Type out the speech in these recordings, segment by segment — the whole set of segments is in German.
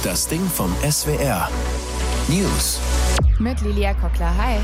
Das Ding vom SWR. News. Mit Lilia Kockler. Hi.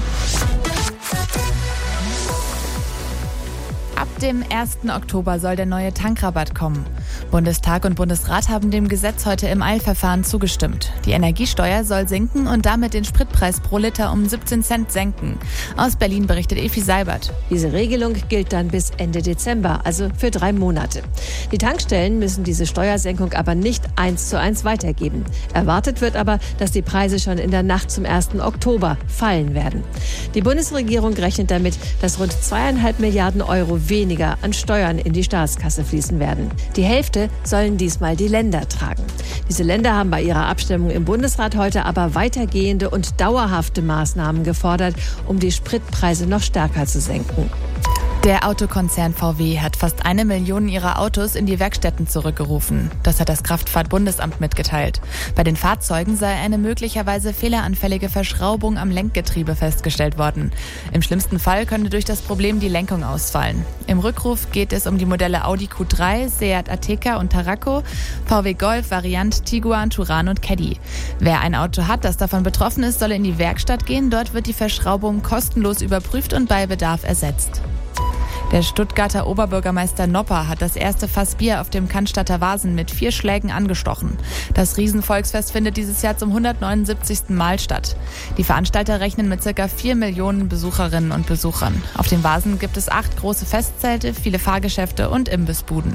Ab dem 1. Oktober soll der neue Tankrabatt kommen. Bundestag und Bundesrat haben dem Gesetz heute im Eilverfahren zugestimmt. Die Energiesteuer soll sinken und damit den Spritpreis pro Liter um 17 Cent senken. Aus Berlin berichtet Efi Seibert. Diese Regelung gilt dann bis Ende Dezember, also für 3 Monate. Die Tankstellen müssen diese Steuersenkung aber nicht 1:1 weitergeben. Erwartet wird aber, dass die Preise schon in der Nacht zum 1. Oktober fallen werden. Die Bundesregierung rechnet damit, dass rund 2,5 Milliarden Euro weniger an Steuern in die Staatskasse fließen werden. Die Hälfte sollen diesmal die Länder tragen. Diese Länder haben bei ihrer Abstimmung im Bundesrat heute aber weitergehende und dauerhafte Maßnahmen gefordert, um die Spritpreise noch stärker zu senken. Der Autokonzern VW hat fast 1 Million ihrer Autos in die Werkstätten zurückgerufen. Das hat das Kraftfahrtbundesamt mitgeteilt. Bei den Fahrzeugen sei eine möglicherweise fehleranfällige Verschraubung am Lenkgetriebe festgestellt worden. Im schlimmsten Fall könnte durch das Problem die Lenkung ausfallen. Im Rückruf geht es um die Modelle Audi Q3, Seat Ateca und Tarraco, VW Golf, Variant, Tiguan, Touran und Caddy. Wer ein Auto hat, das davon betroffen ist, soll in die Werkstatt gehen. Dort wird die Verschraubung kostenlos überprüft und bei Bedarf ersetzt. Der Stuttgarter Oberbürgermeister Nopper hat das erste Fass Bier auf dem Cannstatter Vasen mit 4 Schlägen angestochen. Das Riesenvolksfest findet dieses Jahr zum 179. Mal statt. Die Veranstalter rechnen mit ca. 4 Millionen Besucherinnen und Besuchern. Auf dem Vasen gibt es 8 große Festzelte, viele Fahrgeschäfte und Imbissbuden.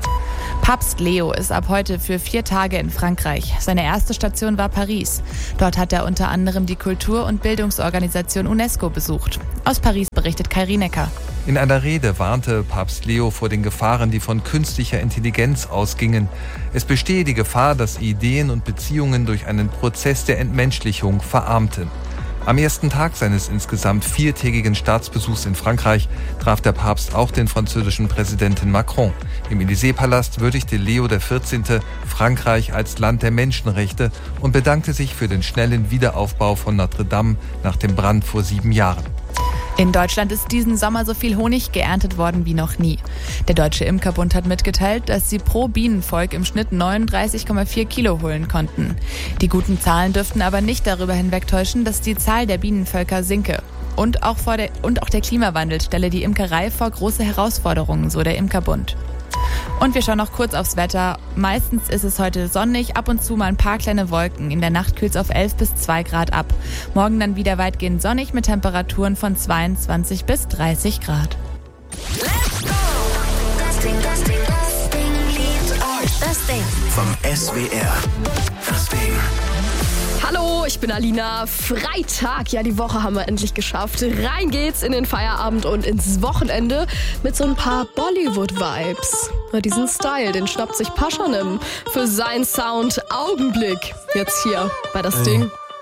Papst Leo ist ab heute für 4 Tage in Frankreich. Seine erste Station war Paris. Dort hat er unter anderem die Kultur- und Bildungsorganisation UNESCO besucht. Aus Paris berichtet Kai Rienecker. In einer Rede warnte Papst Leo vor den Gefahren, die von künstlicher Intelligenz ausgingen. Es bestehe die Gefahr, dass Ideen und Beziehungen durch einen Prozess der Entmenschlichung verarmten. Am ersten Tag seines insgesamt 4-tägigen Staatsbesuchs in Frankreich traf der Papst auch den französischen Präsidenten Macron. Im Élysée-Palast würdigte Leo XIV. Frankreich als Land der Menschenrechte und bedankte sich für den schnellen Wiederaufbau von Notre Dame nach dem Brand vor 7 Jahren. In Deutschland ist diesen Sommer so viel Honig geerntet worden wie noch nie. Der Deutsche Imkerbund hat mitgeteilt, dass sie pro Bienenvolk im Schnitt 39,4 Kilo holen konnten. Die guten Zahlen dürften aber nicht darüber hinwegtäuschen, dass die Zahl der Bienenvölker sinke. Und auch der Klimawandel stelle die Imkerei vor große Herausforderungen, so der Imkerbund. Und wir schauen noch kurz aufs Wetter. Meistens ist es heute sonnig, ab und zu mal ein paar kleine Wolken. In der Nacht kühlt es auf 11 bis 2 Grad ab. Morgen dann wieder weitgehend sonnig mit Temperaturen von 22 bis 30 Grad. Das Ding vom SWR. Das Ding. Hallo, ich bin Alina. Freitag, ja, die Woche haben wir endlich geschafft. Rein geht's in den Feierabend und ins Wochenende mit so ein paar Bollywood-Vibes. Diesen Style, den schnappt sich Paschanim für seinen Sound Augenblick. Jetzt hier bei Das Ding.